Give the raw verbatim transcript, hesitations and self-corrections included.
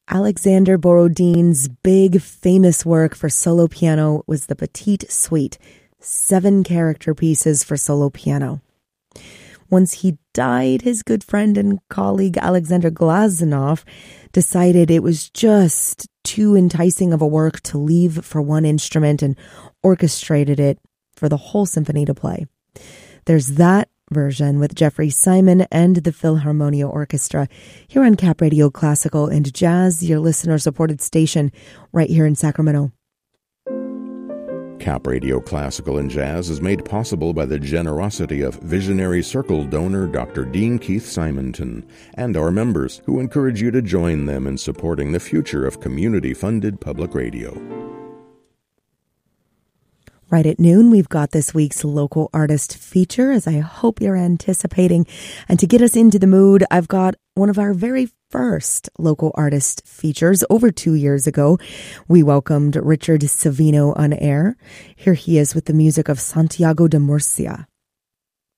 Alexander Borodin's big famous work for solo piano was the Petite Suite, seven character pieces for solo piano. Once he died, his good friend and colleague Alexander Glazunov decided it was just too enticing of a work to leave for one instrument and orchestrated it for the whole symphony to play. There's that version with Jeffrey Simon and the Philharmonia Orchestra here on Cap Radio Classical and Jazz, your listener-supported station right here in Sacramento. Cap Radio Classical and Jazz is made possible by the generosity of Visionary Circle donor Doctor Dean Keith Simonton and our members, who encourage you to join them in supporting the future of community-funded public radio. Right at noon, we've got this week's local artist feature, as I hope you're anticipating. And to get us into the mood, I've got one of our very first local artist features. Over two years ago, we welcomed Richard Savino on air. Here he is with the music of Santiago de Murcia.